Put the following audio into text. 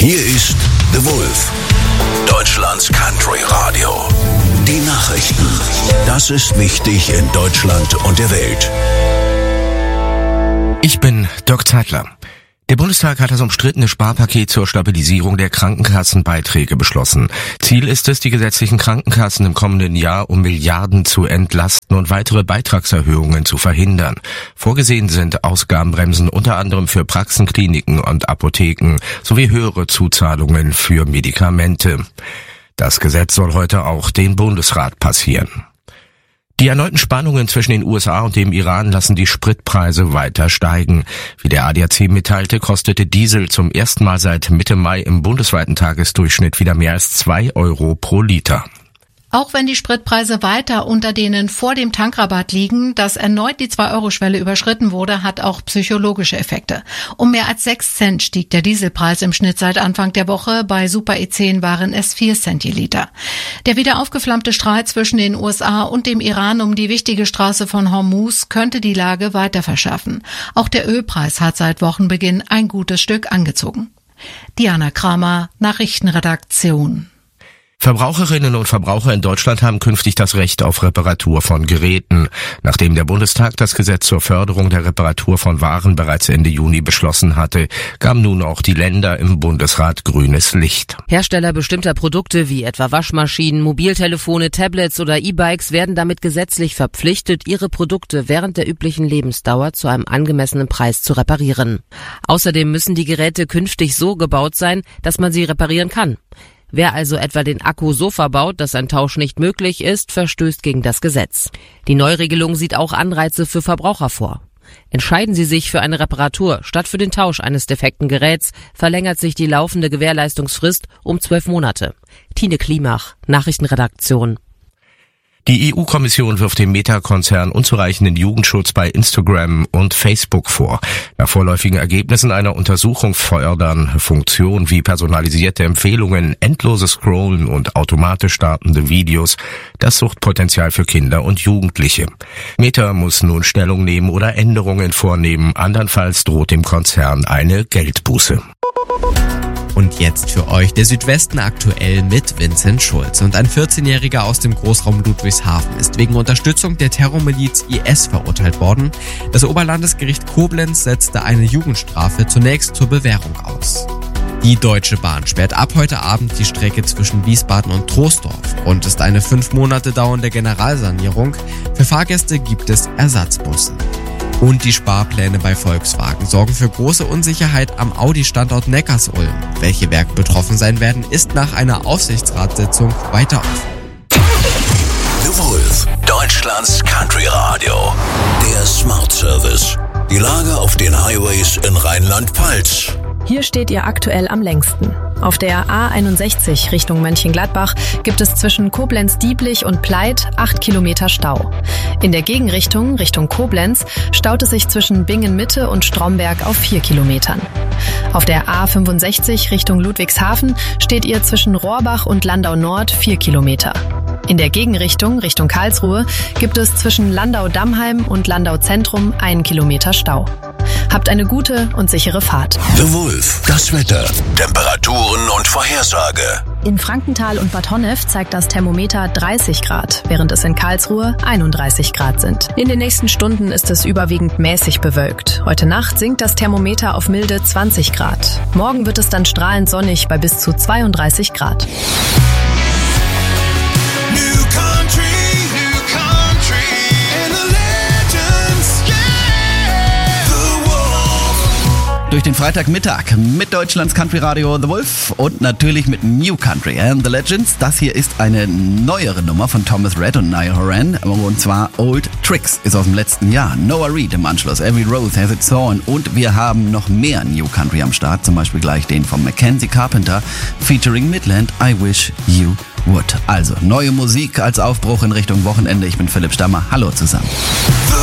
Hier ist The Wolf, Deutschlands Country Radio. Die Nachrichten. Das ist wichtig in Deutschland und der Welt. Ich bin Dirk Zeitler. Der Bundestag hat das umstrittene Sparpaket zur Stabilisierung der Krankenkassenbeiträge beschlossen. Ziel ist es, die gesetzlichen Krankenkassen im kommenden Jahr um Milliarden zu entlasten und weitere Beitragserhöhungen zu verhindern. Vorgesehen sind Ausgabenbremsen unter anderem für Praxen, Kliniken und Apotheken sowie höhere Zuzahlungen für Medikamente. Das Gesetz soll heute auch den Bundesrat passieren. Die erneuten Spannungen zwischen den USA und dem Iran lassen die Spritpreise weiter steigen. Wie der ADAC mitteilte, kostete Diesel zum ersten Mal seit Mitte Mai im bundesweiten Tagesdurchschnitt wieder mehr als 2 Euro pro Liter. Auch wenn die Spritpreise weiter unter denen vor dem Tankrabatt liegen, dass erneut die 2-Euro-Schwelle überschritten wurde, hat auch psychologische Effekte. Um mehr als 6 Cent stieg der Dieselpreis im Schnitt seit Anfang der Woche. Bei Super E10 waren es 4 Cent je Liter. Der wieder aufgeflammte Streit zwischen den USA und dem Iran um die wichtige Straße von Hormuz könnte die Lage weiter verschärfen. Auch der Ölpreis hat seit Wochenbeginn ein gutes Stück angezogen. Diana Kramer, Nachrichtenredaktion. Verbraucherinnen und Verbraucher in Deutschland haben künftig das Recht auf Reparatur von Geräten. Nachdem der Bundestag das Gesetz zur Förderung der Reparatur von Waren bereits Ende Juni beschlossen hatte, gaben nun auch die Länder im Bundesrat grünes Licht. Hersteller bestimmter Produkte wie etwa Waschmaschinen, Mobiltelefone, Tablets oder E-Bikes werden damit gesetzlich verpflichtet, ihre Produkte während der üblichen Lebensdauer zu einem angemessenen Preis zu reparieren. Außerdem müssen die Geräte künftig so gebaut sein, dass man sie reparieren kann. Wer also etwa den Akku so verbaut, dass ein Tausch nicht möglich ist, verstößt gegen das Gesetz. Die Neuregelung sieht auch Anreize für Verbraucher vor. Entscheiden Sie sich für eine Reparatur statt für den Tausch eines defekten Geräts, verlängert sich die laufende Gewährleistungsfrist um 12 Monate. Tine Klimach, Nachrichtenredaktion. Die EU-Kommission wirft dem Meta-Konzern unzureichenden Jugendschutz bei Instagram und Facebook vor. Nach vorläufigen Ergebnissen einer Untersuchung fördern Funktionen wie personalisierte Empfehlungen, endloses Scrollen und automatisch startende Videos das Suchtpotenzial für Kinder und Jugendliche. Meta muss nun Stellung nehmen oder Änderungen vornehmen, andernfalls droht dem Konzern eine Geldbuße. Und jetzt für euch der Südwesten aktuell mit Vincent Schulz. Und ein 14-Jähriger aus dem Großraum Ludwigshafen ist wegen Unterstützung der Terrormiliz IS verurteilt worden. Das Oberlandesgericht Koblenz setzte eine Jugendstrafe zunächst zur Bewährung aus. Die Deutsche Bahn sperrt ab heute Abend die Strecke zwischen Wiesbaden und Troisdorf. Grund ist eine 5 Monate dauernde Generalsanierung. Für Fahrgäste gibt es Ersatzbusse. Und die Sparpläne bei Volkswagen sorgen für große Unsicherheit am Audi-Standort Neckarsulm. Welche Werke betroffen sein werden, ist nach einer Aufsichtsratssitzung weiter offen. The Wolf, Deutschlands Country Radio. Der Smart Service. Die Lage auf den Highways in Rheinland-Pfalz. Hier steht ihr aktuell am längsten. Auf der A61 Richtung Mönchengladbach gibt es zwischen Koblenz-Dieblich und Pleit 8 Kilometer Stau. In der Gegenrichtung, Richtung Koblenz, staut es sich zwischen Bingen-Mitte und Stromberg auf 4 Kilometern. Auf der A65 Richtung Ludwigshafen steht ihr zwischen Rohrbach und Landau-Nord 4 Kilometer. In der Gegenrichtung, Richtung Karlsruhe, gibt es zwischen Landau-Dammheim und Landau-Zentrum 1 Kilometer Stau. Habt eine gute und sichere Fahrt. The Wolf, das Wetter, Temperaturen und Vorhersage. In Frankenthal und Bad Honnef zeigt das Thermometer 30 Grad, während es in Karlsruhe 31 Grad sind. In den nächsten Stunden ist es überwiegend mäßig bewölkt. Heute Nacht sinkt das Thermometer auf milde 20 Grad. Morgen wird es dann strahlend sonnig bei bis zu 32 Grad. Durch den Freitagmittag mit Deutschlands Country Radio The Wolf und natürlich mit New Country and The Legends. Das hier ist eine neuere Nummer von Thomas Rhett und Niall Horan, und zwar Old Tricks, ist aus dem letzten Jahr. Noah Reid im Anschluss, Every Rose Has Its Thorn, und wir haben noch mehr New Country am Start, zum Beispiel gleich den von Mackenzie Carpenter featuring Midland, I Wish You Would. Also neue Musik als Aufbruch in Richtung Wochenende. Ich bin Philipp Stammer. Hallo zusammen.